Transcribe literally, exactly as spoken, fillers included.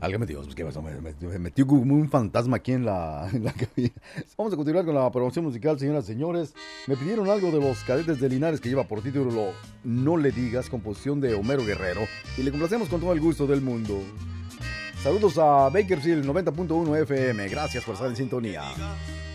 Álgame Dios, pues, ¿qué pasó? Me, me- me metió como un fantasma aquí en la, en la cabina. Vamos a continuar con la promoción musical, señoras y señores. Me pidieron algo de los Cadetes de Linares que lleva por título No le digas, composición de Homero Guerrero. Y le complacemos con todo el gusto del mundo. Saludos a Bakersfield noventa punto uno F M. Gracias por estar en sintonía.